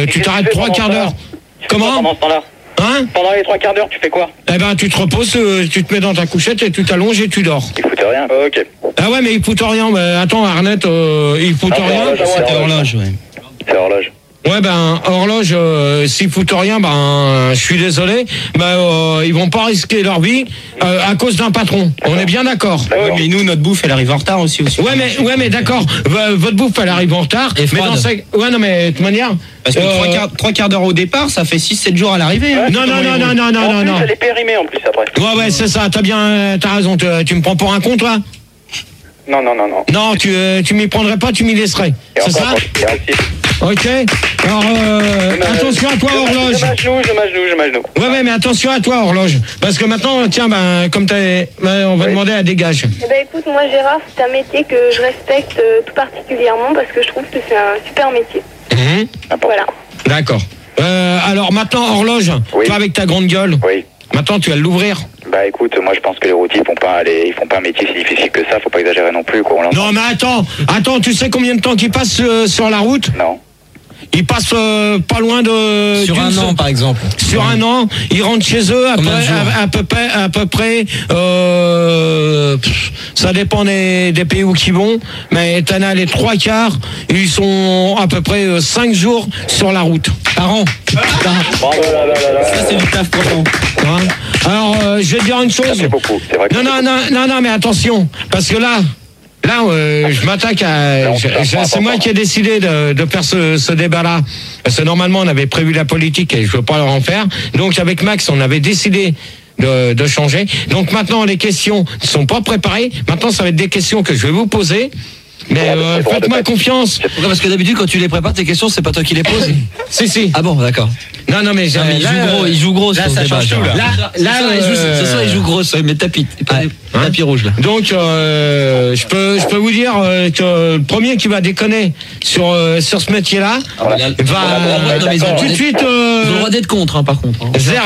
Tu t'arrêtes 3 quarts d'heure. Comment ? Pendant ce temps-là. Hein ? Pendant les 3 quarts d'heure, tu fais quoi ? Eh ben, tu te reposes, tu te mets dans ta couchette et tu t'allonges et tu dors. Il foutait rien. Ok. Ah ouais, mais il fout rien. Mais attends, Arnett, il fout rien. C'est horloge, ouais. C'est horloge. Ouais, ben, horloge, s'ils foutent rien, ben, je suis désolé, ils vont pas risquer leur vie à cause d'un patron. On est bien d'accord. Ouais, mais nous, notre bouffe, elle arrive en retard aussi. Ouais, mais d'accord. Votre bouffe, elle arrive en retard. Et mais ouais, non, mais de toute manière. Parce que 3 quarts d'heure au départ, ça fait 6-7 jours à l'arrivée. Ouais, non. Elle est périmée en plus après. Ouais, c'est ça. T'as raison. Tu me prends pour un con, toi? Non. Non, tu m'y prendrais pas, tu m'y laisserais. C'est ça? Ok. Alors, attention à toi, horloge. Je m'agenouille. Ouais, mais attention à toi, horloge. Parce que maintenant, tiens, comme on va demander à dégage. Eh ben, écoute, moi, Gérard, c'est un métier que je respecte tout particulièrement parce que je trouve que c'est un super métier. Voilà. D'accord. Alors, maintenant, horloge, toi, avec ta grande gueule. Oui. Maintenant, tu vas l'ouvrir. Bah écoute, moi je pense que les routiers ils font pas un métier si difficile que ça, faut pas exagérer non plus quoi. Non mais attends, tu sais combien de temps qu'ils passent sur la route? Non. Ils passent pas loin de... Sur un an par exemple. Sur un an, ils rentrent chez eux à peu près ça dépend des pays où ils vont, mais t'en as les 3 quarts, ils sont à peu près 5 jours sur la route. Par an. Ça c'est du taf profond. Alors, je vais te dire une chose. C'est beaucoup, c'est vrai. Non, mais attention, parce que là, je m'attaque à... C'est moi qui ai décidé de faire ce débat-là. Parce que normalement, on avait prévu la politique et je ne veux pas leur en faire. Donc, avec Max, on avait décidé de changer. Donc, maintenant, les questions ne sont pas préparées. Maintenant, ça va être des questions que je vais vous poser. Mais faites-moi confiance. Pourquoi ? Parce que d'habitude, quand tu les prépares, tes questions, c'est pas toi qui les poses. Si. Ah bon, d'accord. Non, mais il joue gros là, sur ce débat. Ce soir, il joue gros sur mes tapis. Tapis rouge, là. Donc, je peux vous dire que le premier qui va déconner sur ce métier-là va tout de suite... Ils ont le droit d'être contre, par contre.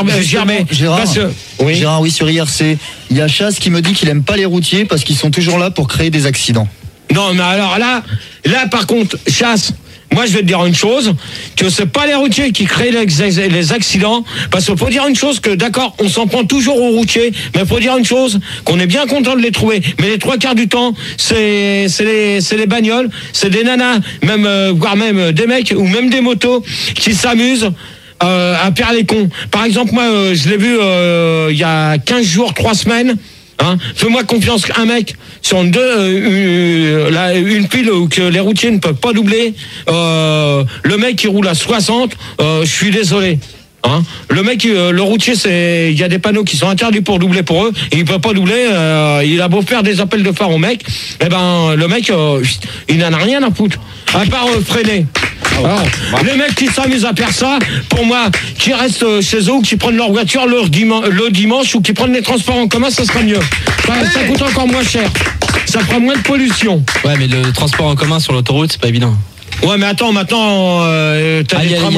Gérard, oui, sur IRC, il y a Chasse qui me dit qu'il aime pas les routiers parce qu'ils sont toujours là pour créer des accidents. Non, mais alors là, par contre, Chasse, moi je vais te dire une chose, que c'est pas les routiers qui créent les accidents, parce qu'il faut dire une chose que d'accord, on s'en prend toujours aux routiers, mais il faut dire une chose, qu'on est bien content de les trouver, mais les 3 quarts du temps, c'est les bagnoles, c'est des nanas, voire même des mecs, ou même des motos, qui s'amusent à faire les cons. Par exemple, moi, je l'ai vu il y a 15 jours, 3 semaines. Fais-moi confiance, un mec sur une pile où que les routiers ne peuvent pas doubler, le mec qui roule à 60, je suis désolé. Le mec, le routier, il y a des panneaux qui sont interdits pour doubler pour eux, et il peut pas doubler, il a beau faire des appels de phare au mec, le mec, il n'en a rien à foutre, à part freiner. Alors, les mecs qui s'amusent à faire ça, pour moi, qui restent chez eux ou qui prennent leur voiture le dimanche ou qui prennent les transports en commun, ça sera mieux. Ça coûte encore moins cher. Ça fera moins de pollution. Ouais, mais le transport en commun sur l'autoroute, c'est pas évident. Ouais, mais attends, maintenant, t'as des tramways.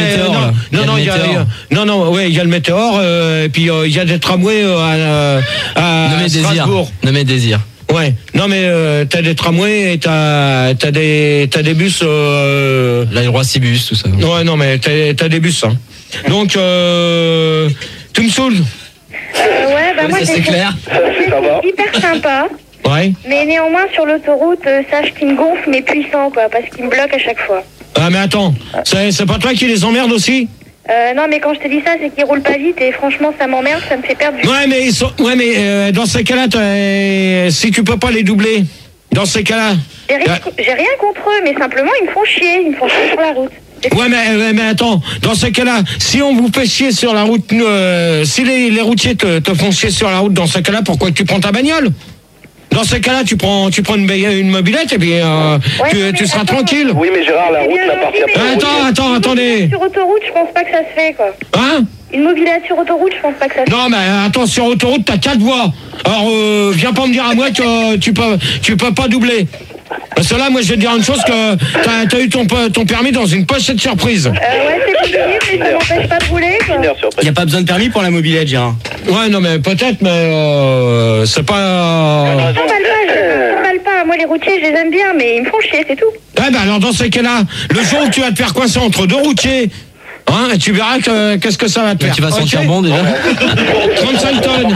Il y a le météore, et puis il y a des tramways à Strasbourg. Nommé Désir. Ouais, non mais t'as des tramways et t'as des bus. Là, il y aura 6 bus, tout ça. Ouais, non mais t'as des bus. Donc, tu me saoules. Moi c'est clair. C'est hyper sympa. Ouais. Mais néanmoins, sur l'autoroute, sache qu'il me gonfle, mais puissant, quoi, parce qu'il me bloque à chaque fois. Ah, mais attends, c'est pas toi qui les emmerde aussi? Non, mais quand je te dis ça, c'est qu'ils roulent pas vite et franchement, ça m'emmerde, ça me fait perdre du... Ouais, mais dans ces cas-là, si tu peux pas les doubler, dans ces cas-là... J'ai rien contre eux, mais simplement, ils me font chier sur la route. Ouais, mais attends, dans ce cas-là, si on vous fait chier sur la route, si les routiers te font chier sur la route, dans ce cas-là, pourquoi tu prends ta bagnole? Dans ce cas-là, tu prends une mobilette et puis tu seras tranquille. Oui, mais Gérard, la route n'appartient pas. Attendez. Sur autoroute, je pense pas que ça se fait, quoi. Une mobilette sur autoroute, je pense pas que ça se fait. Non, mais attends, sur autoroute, t'as 4 voies. Alors, viens pas me dire à moi que tu peux pas doubler. Parce que là, moi, je vais te dire une chose, que t'as eu ton permis dans une pochette surprise. Ouais, c'est possible, mais ça m'empêche pas de rouler, quoi. Il n'y a pas besoin de permis pour la mobilette, Gérard. Ouais, non, mais peut-être, mais c'est pas... Je m'emballe pas. Moi, les routiers, je les aime bien, mais ils me font chier, c'est tout. Eh ben alors dans ces cas-là, le jour où tu vas te faire coincer entre deux routiers, hein, tu verras qu'est-ce que ça va te faire. Tu vas sentir bon déjà. 35 tonnes.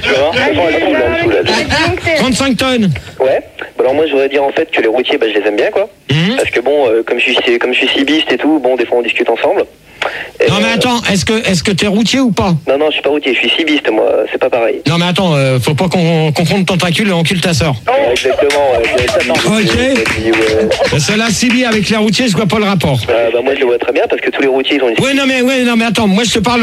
35 tonnes. Ouais. Bah alors moi je voudrais dire en fait que les routiers, bah, je les aime bien quoi. Parce que bon, comme je suis cibiste et tout, bon des fois on discute ensemble. Et Non mais attends, est-ce que t'es routier ou pas? Non, je suis pas routier, je suis cibiste moi, c'est pas pareil. Non mais attends, faut pas qu'on confonde tentacule et encule ta sœur. Ouais, exactement. Ok. C'est la Sibi avec les routiers, je vois pas le rapport. Bah moi je le vois très bien parce que tous les routiers ils ont une... Ouais non mais attends, moi je te parle.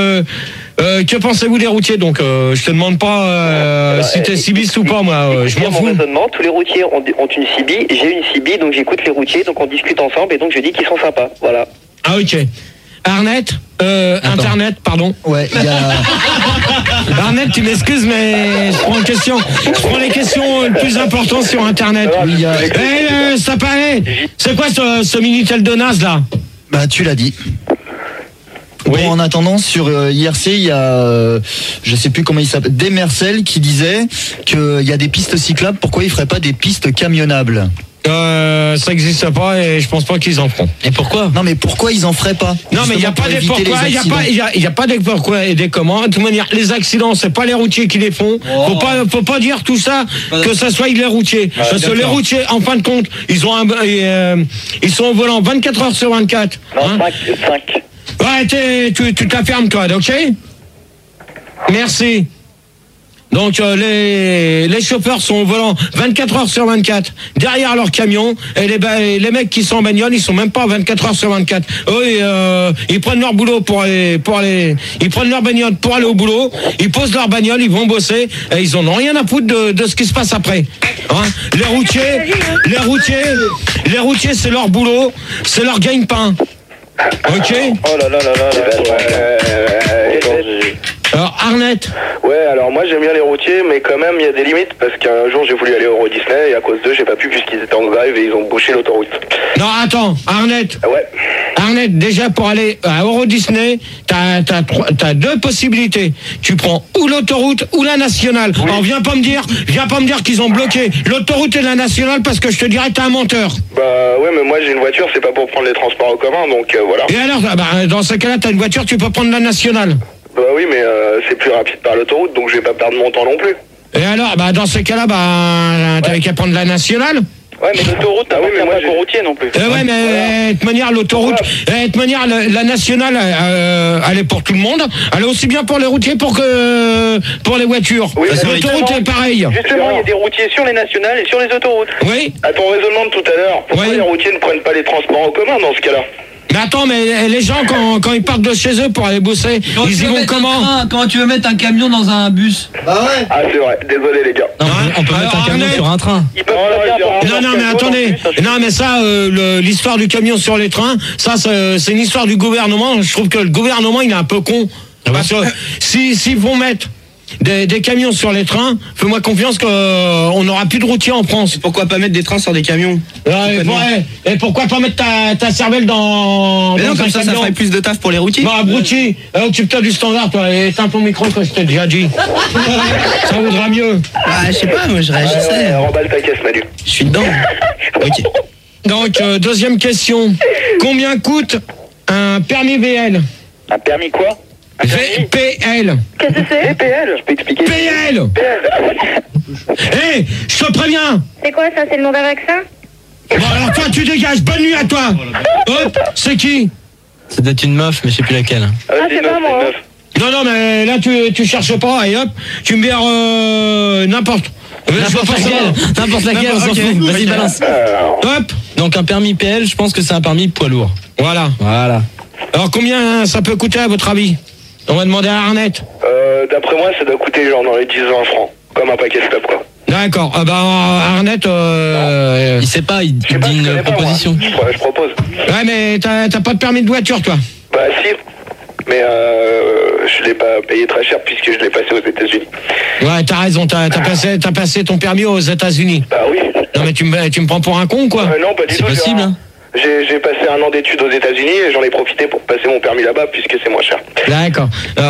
Que pensez-vous des routiers? Donc je te demande pas si t'es cibiste ou pas, moi. Je m'en Mon fous. raisonnement, tous les routiers ont une CB, j'ai une CB, donc j'écoute les routiers, donc on discute ensemble et donc je dis qu'ils sont sympas. Voilà. Ah ok. Arnett, Internet, pardon. Ouais, il y a. Arnett, tu m'excuses, mais je prends les questions les plus importantes sur Internet. Oui, il y a- Ça paraît. C'est quoi ce Minitel de naze là? Bah, tu l'as dit. Oui. Bon, en attendant, sur IRC, il y a, je sais plus comment il s'appelle, Demercel qui disait qu'il y a des pistes cyclables. Pourquoi il ferait pas des pistes camionnables? Ça n'existe pas et je pense pas qu'ils en feront. Et pourquoi? Non, mais pourquoi ils en feraient pas? Non, mais il n'y a Justement, pas pour des éviter pourquoi, les il accidents. n'y a pas des pourquoi et des comment. De toute manière, les accidents, c'est pas les routiers qui les font. Faut pas dire tout ça, que ça soit les routiers. Parce que les routiers, en fin de compte, ils sont au volant 24 heures sur 24. Non, Hein. 5. Ouais, tu t'affirmes, toi, ok? Merci. Donc les chauffeurs sont au volant 24 heures sur 24 derrière leur camion et les mecs qui sont en bagnole, ils sont même pas 24 heures sur 24. Eux, ils prennent leur boulot ils prennent leur bagnole pour aller au boulot, ils posent leur bagnole, ils vont bosser et ils en ont rien à foutre de ce qui se passe après. Hein? Les routiers, c'est leur boulot, c'est leur gagne-pain. Ok? Oh là là là là. Alors Arnett. Ouais, alors moi j'aime bien les routiers, mais quand même il y a des limites parce qu'un jour j'ai voulu aller au Euro Disney et à cause d'eux j'ai pas pu puisqu'ils étaient en grève et ils ont bouché l'autoroute. Non, attends, Arnett. Ouais. Arnett, déjà pour aller à Euro Disney, t'as deux possibilités. Tu prends ou l'autoroute ou la nationale. Oui. Alors viens pas me dire qu'ils ont bloqué l'autoroute et la nationale parce que je te dirais t'es un menteur. Bah ouais, mais moi j'ai une voiture, c'est pas pour prendre les transports en commun, donc voilà. Et alors, dans ce cas-là, t'as une voiture, tu peux prendre la nationale. Bah oui, mais c'est plus rapide par l'autoroute, donc je vais pas perdre mon temps non plus. Et alors, dans ce cas-là, t'avais qu'à prendre la nationale. Ouais, mais l'autoroute, ah oui, mais moi pas routier non plus. Ouais, mais de toute manière, l'autoroute, de toute manière, la nationale, elle est pour tout le monde. Elle est aussi bien pour les routiers pour les voitures. Oui, l'autoroute est pareille. Justement, il y a des routiers sur les nationales et sur les autoroutes. Oui. À ton raisonnement de tout à l'heure, pourquoi Oui. les routiers ne prennent pas les transports en commun dans ce cas-là? Mais attends, mais les gens, quand ils partent de chez eux pour aller bosser, ils y vont comment? Comment tu veux mettre un camion dans un bus? Ah ouais? Ah, c'est vrai, désolé les gars. Non, on peut mettre un camion Arnett. sur un train. Ils peuvent pas bien pour Non, mais attendez. Non, mais ça, l'histoire du camion sur les trains, ça, c'est une histoire du gouvernement. Je trouve que le gouvernement, il est un peu con. Parce que s'ils vont mettre des camions sur les trains, fais-moi confiance qu'on n'aura plus de routiers en France. Pourquoi pas mettre des trains sur des camions? Et pourquoi pas mettre ta cervelle dans Mais non, un comme ça camion? ferait plus de taf pour les routiers. Bah, abruti, occupe-toi du standard, toi, et éteins ton micro, quoi, je t'ai déjà dit. Ça vaudra mieux. Ah, je sais pas, moi je réagissais. Remballe ta caisse, Manu. Je suis dedans. Ok. Donc, deuxième question. Combien coûte un permis VL? Un permis quoi? PL. Qu'est-ce que c'est? PL, je peux expliquer. PL. Hé, je te préviens. C'est quoi ça? C'est le nom d'un vaccin? Bon, alors toi, tu dégages. Bonne nuit à toi. Hop, c'est qui? Ça doit être une meuf, mais je sais plus laquelle. c'est pas moi. Non, mais là, tu cherches pas, et hop, tu me verres n'importe. N'importe laquelle, on s'en fout. Vas-y, balance. Hop, Donc un permis PL, je pense que c'est un permis poids lourd. voilà. Voilà. Alors, combien ça peut coûter, à votre avis? On va demander à Arnett. D'après moi, ça doit coûter genre dans les 10-20 francs. Comme un paquet stop, quoi. D'accord. Arnett, Il sait pas, il Je sais dit pas, je une connais pas, moi. proposition. Je propose. ouais, mais t'as pas de permis de voiture, toi? Bah si, mais je l'ai pas payé très cher puisque je l'ai passé aux États-Unis. Ouais, t'as raison, t'as passé ton permis aux États-Unis. Bah oui. Non, mais tu me prends pour un con, quoi? Non, pas du C'est tout. possible, hein? J'ai passé un an d'études aux États-Unis et j'en ai profité pour passer mon permis là-bas puisque c'est moins cher. D'accord.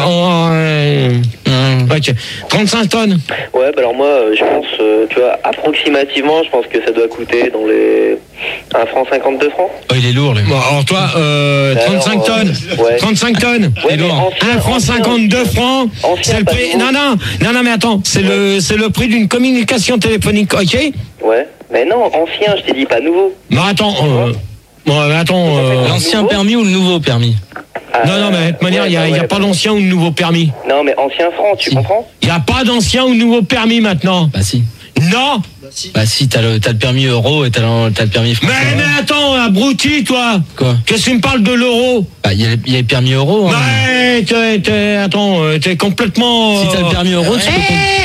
Ok. 35 tonnes. Ouais, bah alors moi, je pense, tu vois, approximativement, je pense que ça doit coûter dans les 1 franc 52 francs. Oh, il est lourd, lui. Bon, alors toi, 35 tonnes. Ouais. 35 tonnes. Ouais, mais ancien, 1 franc 52 francs. Ancien, C'est le pas prix. nouveau. Non, mais attends. C'est le prix d'une communication téléphonique, ok? Ouais. Mais non, ancien, je t'ai dit pas nouveau. Non, attends. L'ancien permis ou le nouveau permis? Non, mais de toute manière, il n'y a pas d'ancien ou de nouveau permis. Non, mais ancien franc, tu comprends? Il n'y a pas d'ancien ou de nouveau permis maintenant. Bah si. Non. Bah si, t'as le permis euro et t'as le permis français. Mais attends, abruti, toi. Quoi? Qu'est-ce que tu me parles de l'euro? Bah il y a les permis euro. Hein. Ouais, t'es complètement... Si t'as le permis euro, tu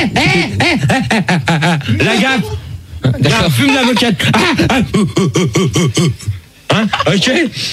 peux... La gaffe. D'accord. Fume la moquette. Hein? Ok.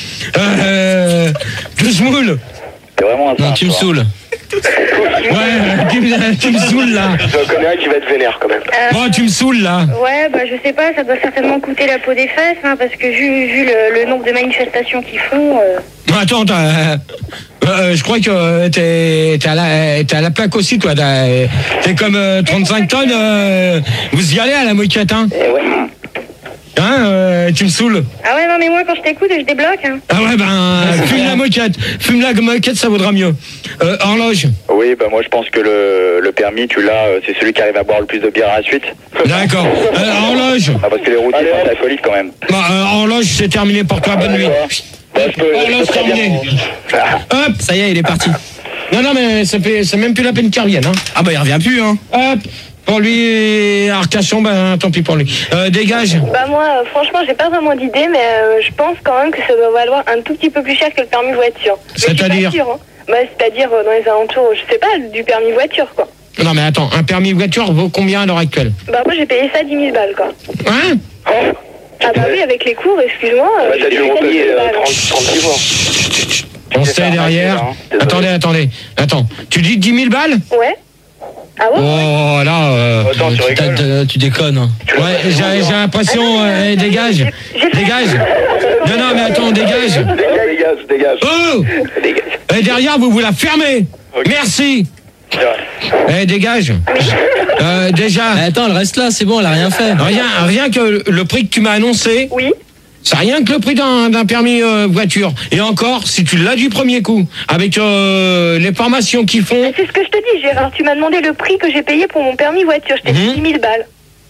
Tu me saoules. C'est vraiment un Non, tu me saoules. Ouais, tu me saoules là. Je connais un qui va être vénère quand même. Bon, tu me saoules là. Ouais, bah je sais pas, ça doit certainement coûter la peau des fesses, hein, parce que vu le nombre de manifestations qu'ils font... Attends, je crois que t'es à la plaque aussi, toi. T'es comme 35 tonnes. Vous y allez à la moquette, hein? Eh ouais. Hein, tu me saoules. Ah ouais, non mais moi quand je t'écoute, je débloque. Hein. Ah ouais, fume la moquette. Fume la moquette, ça vaudra mieux. Horloge. Oui, bah moi je pense que le permis, tu l'as, c'est celui qui arrive à boire le plus de bière à la suite. D'accord. Horloge. Ah, parce que les routiers sont alcooliques quand même. Horloge, c'est terminé pour toi. Bonne nuit. Horloge terminée. Hop. Ça y est, il est parti. Non, mais c'est même plus la peine qu'il revienne. Hein. Ah bah il revient plus, hein. Hop. Pour lui, Arcachon, tant pis pour lui. Dégage. Bah moi, franchement, j'ai pas vraiment d'idée, mais je pense quand même que ça doit valoir un tout petit peu plus cher que le permis voiture. Mais C'est-à-dire je suis pas sûre, hein. Bah, c'est-à-dire dans les alentours, je sais pas, du permis voiture, quoi. Non, mais attends, un permis voiture vaut combien à l'heure actuelle? Bah moi, j'ai payé ça 10 000 balles, quoi. Hein? Ah bah oui, avec les cours, excuse-moi. T'as dû j'ai payé ça 10 000 balles, hein. 36 mois. On sait derrière. Attendez. Attends. Tu dis 10 000 balles? Ouais. Ah ouais? Oh là. Attends, tu rigoles. Tu déconnes. Hein. Ouais, j'ai l'impression. Dégage. Dégage. Non, mais attends, dégage. Dégage. Oh! Et derrière, vous la fermez. Merci. Dégage. Déjà. Attends, elle reste là, c'est bon, elle a rien fait. Rien que le prix que tu m'as annoncé. Oui. C'est rien que le prix d'un permis voiture. Et encore, si tu l'as du premier coup, avec les formations qu'ils font... C'est ce que je te dis, Gérard. Tu m'as demandé le prix que j'ai payé pour mon permis voiture. Je t'ai dit 10 000 balles.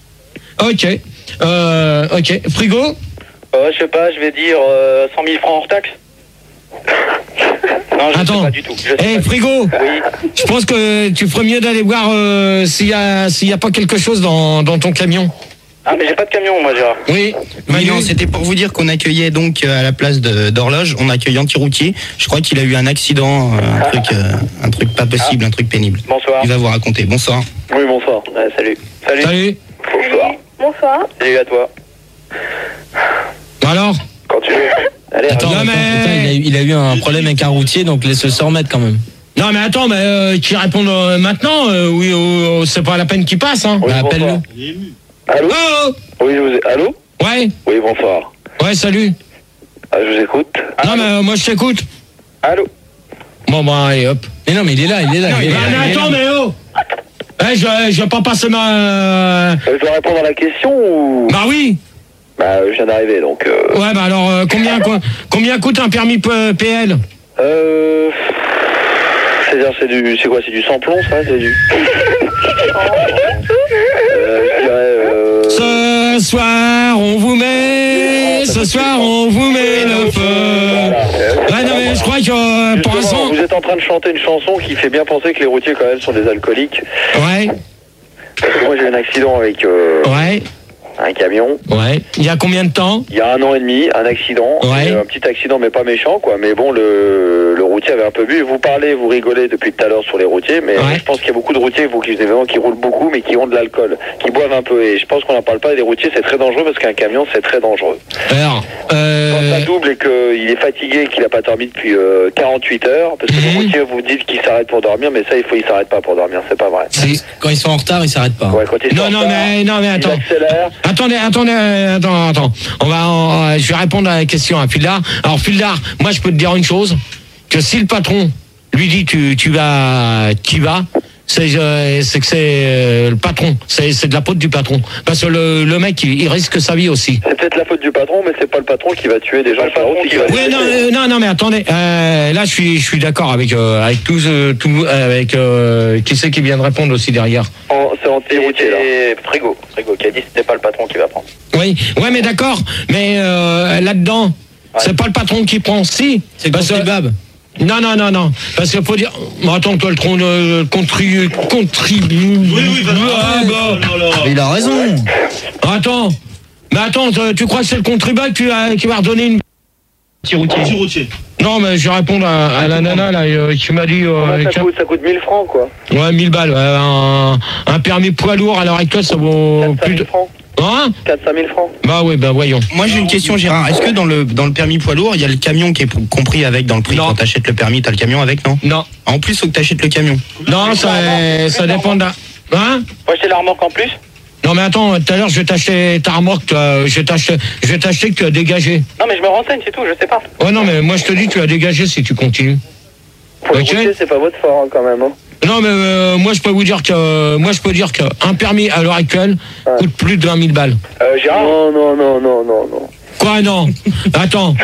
Ok. Frigo? Je sais pas, je vais dire 100 000 francs hors taxe. Non, je sais pas du tout. Frigo. Oui. Je pense que tu ferais mieux d'aller voir s'il y a pas quelque chose dans ton camion. Ah, mais j'ai pas de camion, moi, Gérard. Oui. Oui, non, c'était pour vous dire qu'on accueillait donc à la place d'horloge, on accueille anti-routier. Je crois qu'il a eu un accident, un truc pas possible, un truc pénible. Bonsoir. Il va vous raconter. Bonsoir. Oui, bonsoir. Salut. Salut. Bonsoir. Bonsoir. Salut à toi. Alors? Quand tu veux. Allez, Attends, il a eu un problème avec un routier, donc laisse-le se remettre quand même. Non, mais attends, qui répond maintenant? Oui, c'est pas la peine qu'il passe, hein. Oui, Appelle-le. Allô? Oh! Oui, allô? Ouais. Oui, bonsoir. Ouais, salut. Je vous écoute. Non, mais moi je t'écoute. Allô? Bon, allez, hop. Mais non, mais il est là. Mais attends, mais oh! Je vais pas passer ma... Je dois répondre à la question ou... Bah oui. Bah, je viens d'arriver, donc... Ouais, bah alors, combien coûte un permis PL? C'est-à-dire, c'est quoi? C'est du sans-plomb, ça? C'est du... je dirais... Ce soir, on vous met... Ce soir, on vous met le feu. Ouais, non, mais je crois que pour l'instant... Vous êtes en train de chanter une chanson qui fait bien penser que les routiers, quand même, sont des alcooliques. Ouais. Parce que moi, j'ai eu un accident avec... Ouais. un camion. Ouais. Il y a combien de temps? Il y a 1 an et demi, un accident. Ouais. Un petit accident, mais pas méchant, quoi. Mais bon, le routier avait un peu bu. Vous parlez, vous rigolez depuis tout à l'heure sur les routiers, mais Ouais. je pense qu'il y a beaucoup de routiers qui roulent beaucoup, mais qui ont de l'alcool, qui boivent un peu. Et je pense qu'on n'en parle pas. Les routiers, c'est très dangereux parce qu'un camion, c'est très dangereux. Alors, Quand ça double et qu'il est fatigué, qu'il n'a pas dormi depuis 48 heures, parce que les routiers vous dites qu'ils s'arrêtent pour dormir, mais ça, ils s'arrêtent pas pour dormir, c'est pas vrai. Quand ils sont en retard, ils s'arrêtent pas. Ouais, quand ils sont non, en retard, mais ils attends. accélèrent, Attends. Je vais répondre à la question à Fildar. Alors Fildar, moi je peux te dire une chose, que si le patron lui dit tu vas, c'est que c'est le patron, c'est de la faute du patron. Parce que le mec il risque sa vie aussi. C'est peut-être la faute du patron, mais c'est pas le patron qui va tuer des gens. Oui, non, mais attendez. Là, je suis d'accord avec tous, avec qui c'est qui vient de répondre aussi derrière. C'est anti-routier là. Frigo qui a dit que c'était pas le patron qui va prendre. Oui, ouais, mais d'accord. Mais là-dedans, c'est pas le patron qui prend. Si, c'est le contribuable. Non. Parce qu'il faut dire. Attends, toi, le contribue. Oui, Il a raison. Attends. Mais attends, tu crois que c'est le contribuable qui va redonner une. Anti-routier. Non, mais je vais répondre à la nana là, qui m'a dit. Ça coûte 1000 francs quoi. Ouais, 1000 balles. Un permis poids lourd à l'heure actuelle, ça vaut plus de. francs. Hein 4-5 000 francs. Bah oui, bah voyons. Moi j'ai une question, Gérard. Est-ce que dans le permis poids lourd, il y a le camion qui est compris avec dans le prix? Non. Quand t'achètes le permis, t'as le camion avec, non? Non. En plus, faut que t'achètes le camion. Non, ça dépend d'un. Hein? Faut acheter la remorque en plus? Non mais attends, tout à l'heure je vais t'acheter ta remorque, je vais t'acheter que tu as dégagé. Non mais je me renseigne, c'est tout, je sais pas. Ouais non mais moi je te dis tu as dégagé si tu continues. Pour le routier, c'est pas votre fort quand même. Hein. Non mais moi je peux dire qu'un permis à l'heure actuelle coûte plus de 20 000 balles. Gérard? Non. Quoi non? Attends,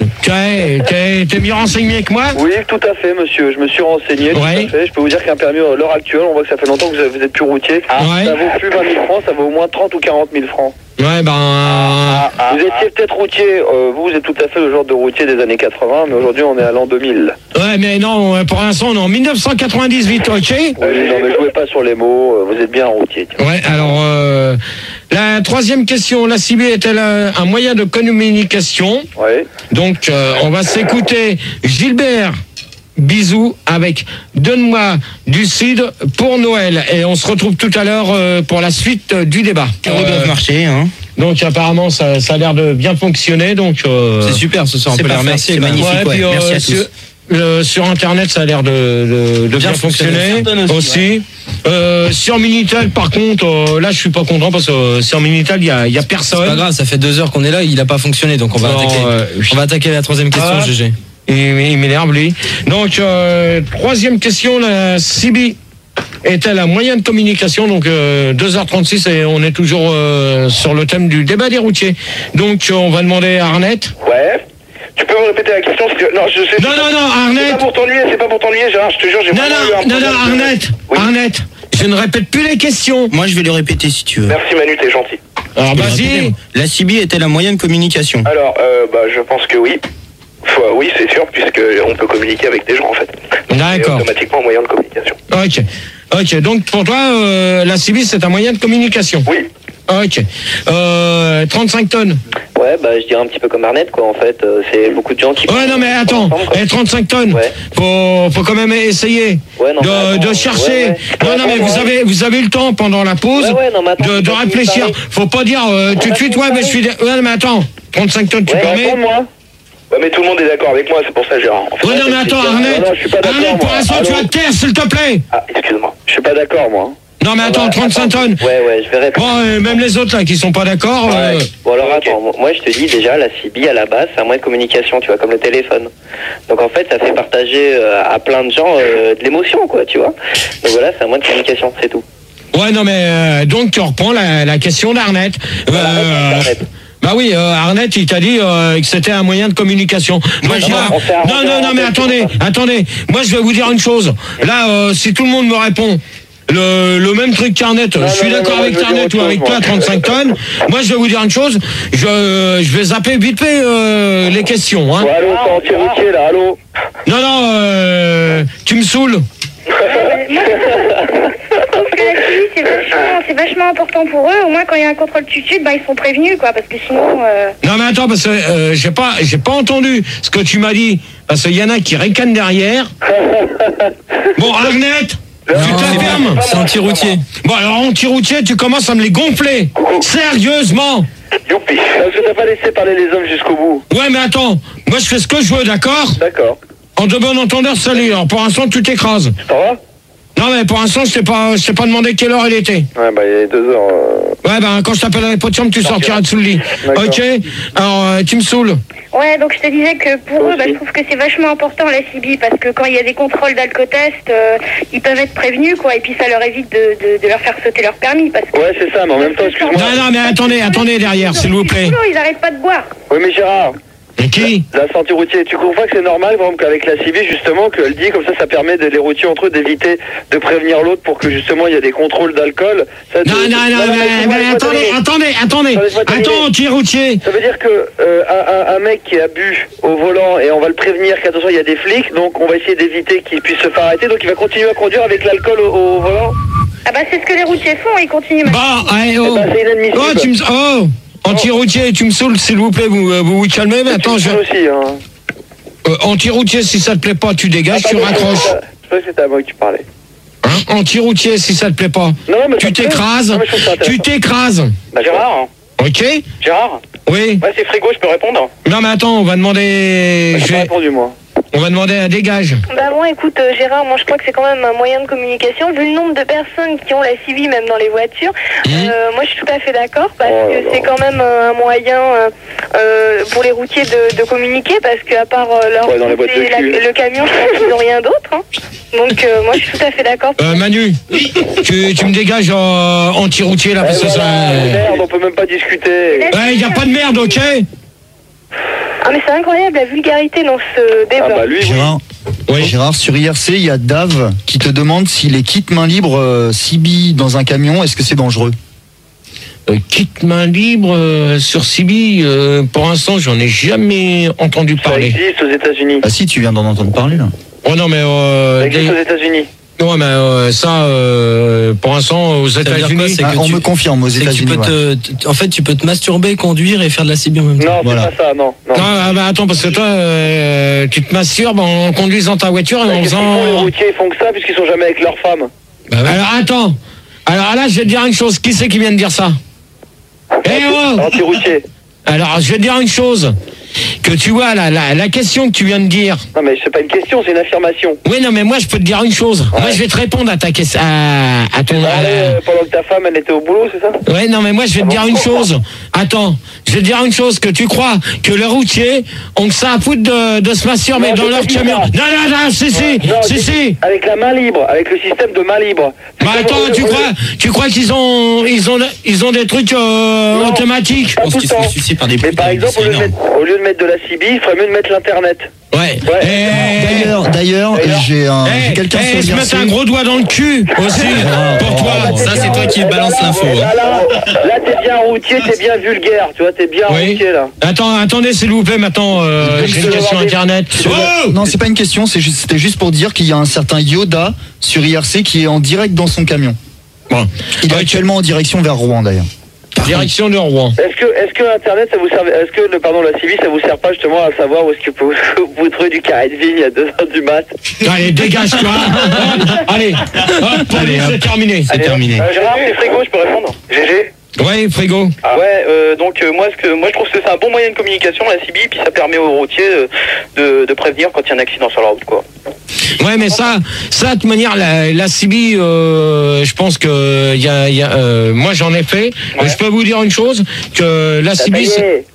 t'es mieux renseigné que moi? Oui, tout à fait, monsieur. Je me suis renseigné, tout à fait. Je peux vous dire qu'un permis à l'heure actuelle, on voit que ça fait longtemps que vous êtes plus routier. Ouais. Ça vaut plus 20 000 francs, ça vaut au moins 30 ou 40 000 francs. Ouais, Vous étiez peut-être routier, vous êtes tout à fait le genre de routier des années 80, mais aujourd'hui on est à l'an 2000. Ouais, mais non, pour l'instant on est en 1998, ok? Oui, non, mais jouez pas sur les mots, vous êtes bien un routier. Tiens. Ouais, alors, la troisième question, la CB est-elle un moyen de communication? Ouais. Donc, on va s'écouter Gilbert Bisous avec Donne-moi du Cid pour Noël. Et on se retrouve tout à l'heure pour la suite du débat. Ça doit marcher, hein. Donc apparemment ça a l'air de bien fonctionner. Donc c'est super ce soir, on peut les remercier. C'est magnifique. Ouais, puis, merci à tous. Sur internet ça a l'air de bien fonctionner aussi. Sur Minitel par contre là je suis pas content parce que sur Minitel il y a personne. C'est pas grave, ça fait 2 heures qu'on est là, il a pas fonctionné donc on va attaquer la troisième question, GG. Il m'énerve lui. Donc troisième question, la CB est-elle un moyen de communication? Donc 2h36 et on est toujours sur le thème du débat des routiers. Donc on va demander à Arnette. Ouais. Tu peux me répéter la question parce que... Non, je sais. Non, Arnette. C'est pas pour t'ennuyer, Gérard, je te jure, j'ai Non, Arnette. Oui. Arnette, je ne répète plus les questions. Moi, je vais les répéter si tu veux. Merci Manu, t'es gentil. Alors, vas-y. La CB est-elle un moyen de communication? Alors, je pense que oui. Oui, c'est sûr, puisqu'on peut communiquer avec des gens, en fait. D'accord. C'est automatiquement un moyen de communication. Ok, donc pour toi, la CB, c'est un moyen de communication? Oui. Ok. 35 tonnes. Ouais, je dirais un petit peu comme Arnette, quoi, en fait. C'est beaucoup de gens qui... Ouais, non, mais attends, 35 tonnes. Ouais. Faut quand même essayer de chercher. Ouais. Non, mais vous avez eu le temps pendant la pause de réfléchir. Faut pas dire tout de suite, mais je suis... Ouais, mais attends, 35 tonnes, tu permets? Ouais, mais tout le monde est d'accord avec moi, c'est pour ça, Gérard. En fait, ouais, non, mais attends, Arnette, Arnette, pour l'instant, tu vas te taire, s'il te plaît. Ah, excuse-moi, je suis pas d'accord, moi. Non, mais attends, 35 tonnes. Ouais, je vais répéter. Bon, même les autres, là, qui sont pas d'accord. Bon, alors, attends, moi, je te dis, déjà, la CB, à la base, c'est un moyen de communication, tu vois, comme le téléphone. Donc, en fait, ça fait partager à plein de gens de l'émotion, quoi, tu vois. Donc, voilà, c'est un moyen de communication, c'est tout. Ouais, non, mais donc, tu reprends la question d'Arnette. Bah oui, Arnette, il t'a dit que c'était un moyen de communication. Moi, non, mais attendez. Moi, je vais vous dire une chose. Là, si tout le monde me répond le même truc qu'Arnette, je suis d'accord avec Arnette ou avec toi, 35 tonnes. Moi, je vais vous dire une chose. Je vais zapper vite fait les questions. Hein. Ouais, allô, t'es anti-routier, là, allô. Non, tu me saoules. C'est vachement important pour eux. Au moins, quand il y a un contrôle tutude, ils sont prévenus, quoi. Parce que sinon. Non, mais attends, parce que j'ai pas entendu ce que tu m'as dit. Parce qu'il y en a qui ricanent derrière. Bon, Arnette, tu te la fermes. C'est anti-routier. Bon, alors anti-routier, tu commences à me les gonfler. Sérieusement. Youpi. Parce que t'as pas laissé parler les hommes jusqu'au bout. Ouais, mais attends. Moi, je fais ce que je veux, d'accord? D'accord. En de bon entendeur, salut. Alors, pour l'instant, tu t'écrases. Ça va? Non, mais pour l'instant, je t'ai pas demandé quelle heure il était. Ouais, bah, il est 2h. Ouais, ben, quand je t'appellerai pas de chambre, tu sortiras dessous le lit. D'accord. Ok? Alors, tu me saoules. Ouais, donc je te disais que pour eux, je trouve que c'est vachement important la CB parce que quand il y a des contrôles d'alcotest, ils peuvent être prévenus, quoi, et puis ça leur évite de leur faire sauter leur permis. Parce que Ouais, c'est ça, mais en même temps, excuse-moi. Non, mais attendez derrière, s'il vous plaît. Ils arrêtent pas de boire. Oui, mais Gérard. Et qui? La sortie routière, tu comprends pas que c'est normal, par exemple, qu'avec la CB, justement, qu'elle dit, comme ça permet les routiers entre eux d'éviter de prévenir l'autre pour que, justement, il y a des contrôles d'alcool. Non, mais attendez. Attends, tu es routier. Ça veut dire que un mec qui a bu au volant et on va le prévenir qu'attention, il y a des flics, donc on va essayer d'éviter qu'il puisse se faire arrêter, donc il va continuer à conduire avec l'alcool au volant. Ah bah c'est ce que les routiers font, ils continuent. Bah, allez, oh. C'est inadmissible. Anti-routier, tu me saoules, s'il vous plaît, vous calmez, mais attends, aussi, hein. Anti-routier, si ça te plaît pas, tu dégages, tu raccroches. Je crois que c'était à moi que tu parlais. Hein? Anti-routier, si ça te plaît pas, Non, mais tu t'écrases, Bah, Gérard. Ok? Gérard. Oui. Ouais, c'est Frigo, je peux répondre. Non, mais attends, on va demander... J'ai pas répondu, moi. On va demander à dégage. Bah bon, écoute, Gérard, moi je crois que c'est quand même un moyen de communication. Vu le nombre de personnes qui ont la CB, même dans les voitures, moi je suis tout à fait d'accord parce que c'est quand même un moyen pour les routiers de communiquer parce qu'à part le camion, je pense qu'ils n'ont rien d'autre. Hein. Donc moi je suis tout à fait d'accord. Manu, tu me dégages anti-routier là parce que ça... Merde, on peut même pas discuter. Il n'y a pas de merde, ok? Ah mais c'est incroyable la vulgarité dans ce débat. Ah bah lui, Gérard, oui. Gérard, sur IRC, il y a Dave qui te demande si les kits main libre CB dans un camion, est-ce que c'est dangereux? Kit main libre sur CB, pour l'instant, j'en ai jamais entendu ça parler. existe aux États-Unis. Ah si, tu viens d'en entendre parler là. Oh non, mais... Ça existe aux États-Unis. Ouais, mais ça, pour l'instant, aux États-Unis... On me confirme, aux C'est que tu États-Unis. peux en fait, tu peux te masturber, conduire et faire de la CB en même temps. Non, Voilà. c'est pas ça, non. Non, bah attends, parce que toi, tu te masturbes en conduisant ta voiture et en Qu'est-ce qu'ils font, les faisant... routiers, ils font que ça puisqu'ils sont jamais avec leur femme. Alors attends, alors là, je vais te dire une chose. Qui c'est qui vient de dire ça? Anti-routier. Alors, je vais te dire une chose. Que tu vois, la question que tu viens de dire... Non, mais c'est pas une question, c'est une affirmation. Oui, non, mais moi, je peux te dire une chose. Moi, je vais te répondre à ta question... à ton... Pendant que ta femme, elle était au boulot, c'est ça? Ouais, non, mais moi, je vais te dire une chose. Attends, je vais te dire une chose, que tu crois que les routiers ont que ça à foutre de se masturber Non, dans je leur te dis camion. pas. Non, si. Avec la main libre, avec le système de main libre. Bah attends, tu crois qu'ils ont des trucs automatiques? Je pense qu'ils sont suicidés par des Mais par exemple, au lieu de mettre de la CB, il ferait mieux de mettre l'internet. Ouais. D'ailleurs, j'ai quelqu'un sur se IRC. mettre un gros doigt dans le cul aussi pour toi. Ça, c'est toi qui balance l'info. Là, t'es bien routier, t'es bien vulgaire, tu vois, t'es bien routier là. Attendez, s'il vous plaît, maintenant, j'ai une question internet. Non, c'est pas une question, c'était juste pour dire qu'il y a un certain Yoda sur IRC qui est en direct dans son camion. Bon. Il est actuellement en direction vers Rouen d'ailleurs. Direction de Rouen. Est-ce que Internet, ça vous sert, est-ce que la CB, ça vous sert pas justement à savoir où est-ce que vous trouvez du carré de vigne à 2h du mat? Allez, dégage-toi. Allez, c'est terminé. C'est terminé. Gérard, c'est Frigo, je peux répondre? GG. Ouais, frigo. Ouais, donc moi je trouve que c'est un bon moyen de communication la CB, puis ça permet aux routiers de prévenir quand il y a un accident sur la route, quoi. Ouais, mais ça, de toute manière, la CB, je pense que moi j'en ai fait. Ouais. Je peux vous dire une chose, que la CB, c'est...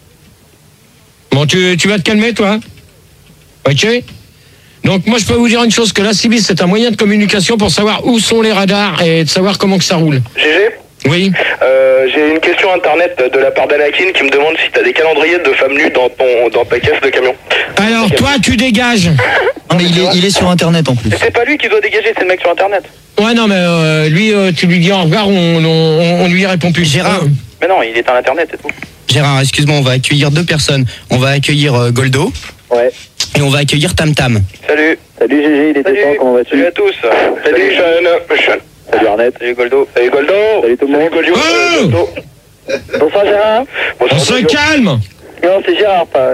Bon, tu vas te calmer, toi. Ok. Donc moi je peux vous dire une chose, que la CB c'est un moyen de communication pour savoir où sont les radars et de savoir comment que ça roule. GG. Oui. J'ai une question internet de la part d'Anakin qui me demande si t'as des calendriers de femmes nues dans ta caisse de camion. Alors toi tu dégages. Non mais il est sur internet en plus. C'est pas lui qui doit dégager, c'est le mec sur internet. Ouais non mais lui tu lui dis au revoir, on lui répond plus. Gérard. Mais non, il est à internet et tout. Gérard, excuse-moi, on va accueillir deux personnes. On va accueillir Goldo Ouais. et on va accueillir Tam Tam. Salut. Salut GG, il était temps, comment vas-tu? Salut à tous. Salut Sean. Salut Arnett. Salut Goldo. Salut Goldo. Salut tout le monde. Salut Goldo. Bonsoir Gérard. On se calme. Non, c'est Gérard, pas...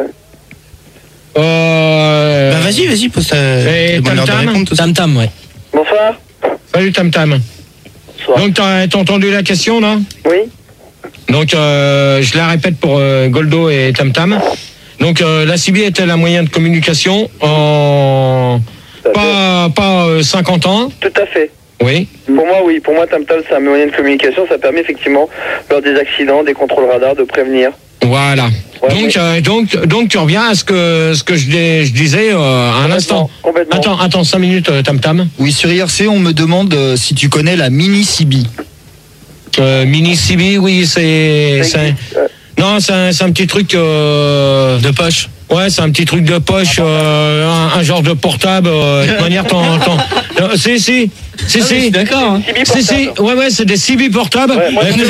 Bah vas-y, pose ta... Et demande-leur de Tam Tam répondre, tout ça. Tam Tam, ouais. Bonsoir. Salut Tam Tam. Bonsoir. Donc t'as entendu la question là? Oui. Donc je la répète pour Goldo et Tam Tam. Donc la CB était un moyen de communication en pas 50 ans. Tout à fait. Oui. Pour moi, oui. Pour moi, TomTom, c'est un moyen de communication. Ça permet effectivement, lors des accidents, des contrôles radars, de prévenir. Voilà. Ouais, Donc tu reviens à ce que je disais à l'instant. Complètement. Attends 5 minutes, Tam. Oui, sur IRC, on me demande si tu connais la Mini CB. Mini CB, oui, c'est non, c'est un petit truc de poche. Ouais, c'est un petit truc de poche, un genre de portable. De manière, si. D'accord. Hein. Si. Ouais, c'est des CB portables. Ouais,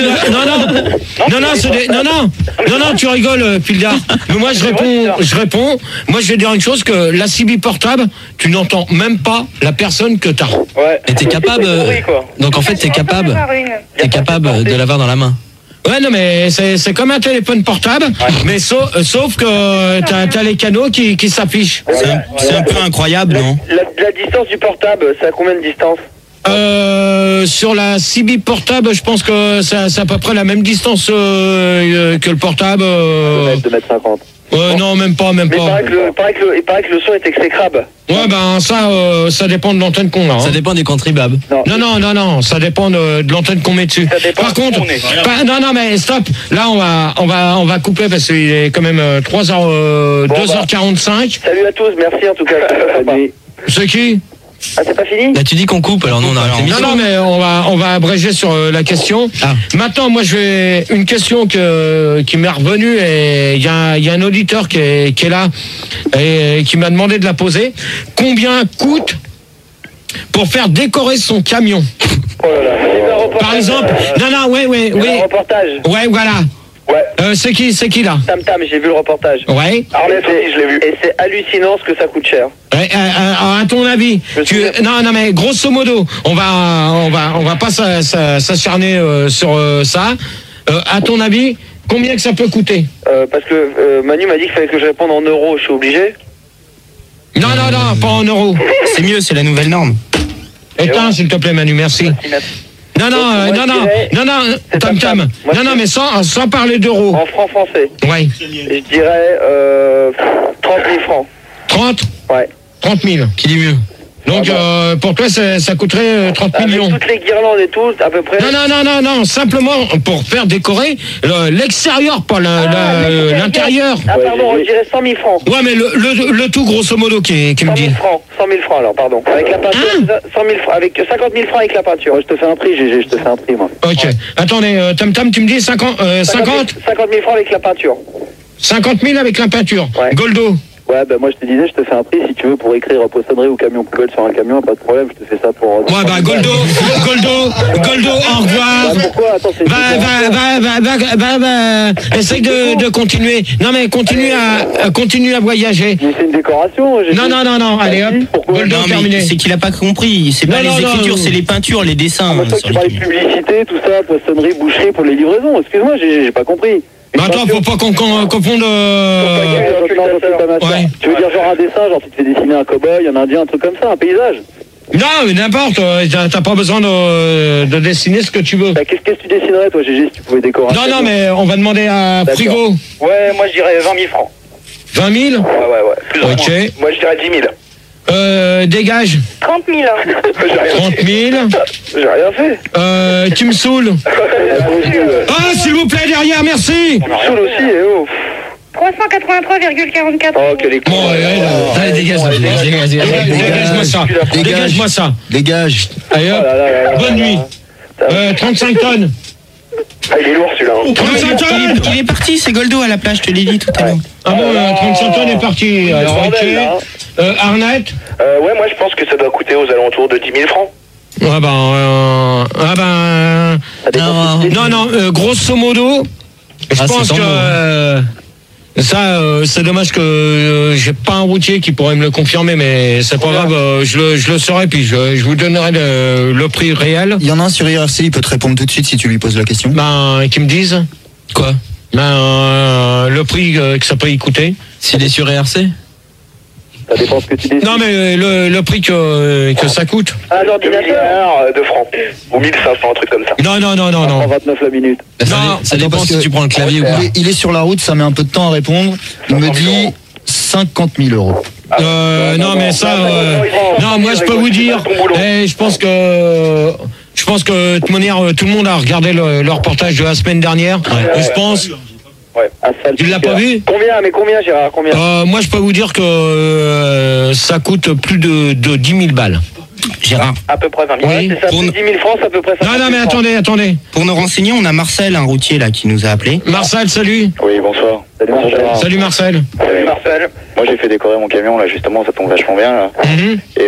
Non, tu rigoles, Pildar. Mais moi, je réponds. Moi, je vais dire une chose, que la CB portable, tu n'entends même pas la personne que t'as. Ouais. Et t'es capable. Donc en fait, t'es capable de l'avoir dans la main. Ouais, non, mais c'est comme un téléphone portable, mais sauf que t'as les canaux qui s'affichent. C'est un peu incroyable, non? La distance du portable, c'est à combien de distance? Sur la CB portable, je pense que c'est à peu près la même distance que le portable. 2m50. Non, même pas. Mais il paraît que le son est exécrable. Ouais, ben ça dépend de l'antenne qu'on a. Ça dépend des contribuables. Non, ça dépend de l'antenne qu'on met dessus. Par contre, non, mais stop. Là, on va couper parce qu'il est quand même 2h45. Salut à tous, merci en tout cas. C'est qui? Ah, c'est pas fini? Là, tu dis qu'on coupe, alors non, on arrête l'émission. Non, mais on va abréger sur la question. Maintenant, moi, une question qui m'est revenue, et il y a un auditeur qui est là et qui m'a demandé de la poser. Combien coûte pour faire décorer son camion? Oh là là. Par exemple, oui. Un reportage. Ouais, voilà. Ouais. C'est qui là? Tam, j'ai vu le reportage. Ouais. Arnett aussi, je l'ai vu. Et c'est hallucinant ce que ça coûte cher. Ouais, à ton avis, non, mais grosso modo, on va pas s'acharner sur ça. À ton avis, combien que ça peut coûter? Parce que Manu m'a dit qu'il fallait que je réponde en euros. Je suis obligé? Non, pas en euros. C'est mieux, c'est la nouvelle norme. Éteins, s'il te plaît, Manu, merci. Non, Tam. Non, mais sans parler d'euros. En francs français. Ouais. Je dirais 30 000 francs. 30? Ouais. 30 000. Qui dit mieux? Donc, pour toi, ça coûterait 30 millions. Avec toutes les guirlandes et tout, à peu près. Non, simplement pour faire décorer l'extérieur, pas l'intérieur. Ah, pardon, je dirais 100 000 francs. Ouais, mais le tout, grosso modo, qui me dit. 100 000 francs, alors, pardon. Avec la peinture, 100 000 francs, avec 50 000 francs avec la peinture. Je te fais un prix, GG, je te fais un prix, moi. Ok. Attendez, Tam, tu me dis 50 50 000 francs avec la peinture. 50 000 avec la peinture. Ouais. Goldo. Ouais, bah moi je te disais, je te fais un prix si tu veux pour écrire poissonnerie ou camion poubelle sur un camion, pas de problème, je te fais ça pour... Ouais, bah Goldo, au revoir. Bah, pourquoi? Attends, c'est... Essaye de continuer. Non, mais continue à voyager. Mais c'est une décoration. Non, allez hop, Goldo, terminé. C'est qu'il a pas compris, c'est pas les écritures, c'est les peintures, les dessins. Toi tu parlais de publicité, tout ça, poissonnerie, boucherie pour les livraisons, excuse-moi, j'ai pas compris. Bah attends, faut pas qu'on confonde... Ouais. Tu veux dire genre un dessin, genre tu te fais dessiner un cow-boy, un indien, un truc comme ça, un paysage? Non, mais n'importe, t'as pas besoin de dessiner ce que tu veux. Bah qu'est-ce que tu dessinerais toi, GG, si tu pouvais décorer? Non, mais on va demander à Frigo. Ouais, moi je dirais 20 000 francs. 20 000? Ouais, plus ou moins. Moi je dirais 10 000. Dégage. 30 000. 30 000. J'ai rien fait. Tu me saoules. S'il vous plaît, derrière, merci. Tu me saoules aussi, et oh. 383,44. Oh, quel est con. Allez, dégage-moi ça. Dégage. Allez, hop. Bonne nuit. 35 tonnes. Ah, il est lourd celui-là. 35 tonnes. Il est parti, c'est Goldo à la plage, je te l'ai dit tout à l'heure. Ah bon, 35 tonnes est parti. Alors, ok. Arnett? Ouais, moi je pense que ça doit coûter aux alentours de 10 000 francs. Non, grosso modo, je pense que c'est dommage que j'ai pas un routier qui pourrait me le confirmer, mais c'est pas grave, je le saurai, puis je vous donnerai le prix réel. Il y en a un sur IRC, il peut te répondre tout de suite si tu lui poses la question. Qui me disent Quoi? Le prix que ça peut y coûter. S'il est sur ERC? Ça dépend ce que tu décides. Non, mais le prix que ça coûte. Un ordinateur de francs. Ou 1500, un truc comme ça. Non. 29 la minute. Ça dépend si tu prends le clavier ou pas. Il est sur la route, ça met un peu de temps à répondre. Il me dit 50 000 euros. Non, mais ça, non, moi je peux vous dire, je pense que de toute manière, tout le monde a regardé le reportage de la semaine dernière. Je pense. Ouais. Tu l'as pas vu? Combien, Gérard? Combien? Moi, je peux vous dire que ça coûte plus de 10 000 balles. Gérard. À peu près 20 000. Oui. C'est ça, 10 000 francs, à peu près ça. Non, mais attendez. Pour nous renseigner, on a Marcel, un routier là, qui nous a appelé. Marcel, salut. Oui, bonsoir. Salut Marcel. Salut Marcel. Salut Marcel. Moi j'ai fait décorer mon camion là justement, ça tombe vachement bien là. Et